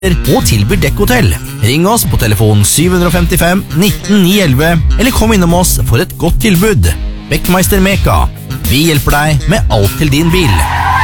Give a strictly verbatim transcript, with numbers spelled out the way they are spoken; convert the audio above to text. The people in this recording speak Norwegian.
og tilbyr dekkhotell. Ring oss på telefon syv fem fem, nitten ni elleve eller kom innom oss for et godt tilbud. Beckmeister Meka. Vi hjelper deg med alt til din bil.